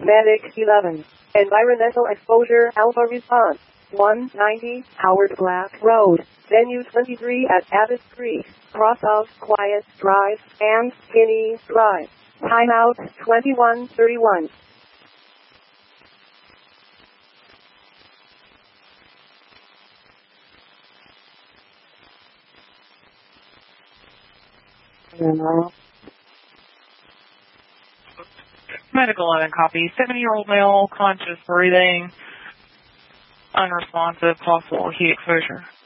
Medic 11. Environmental exposure alpha response. 190 Howard Black Road. Venue 23 at Abbott Creek. Cross of Quiet Drive and Kinney Drive. Timeout 21:31. Medical 11 copy. 70-year-old male, conscious breathing, unresponsive, possible heat exposure.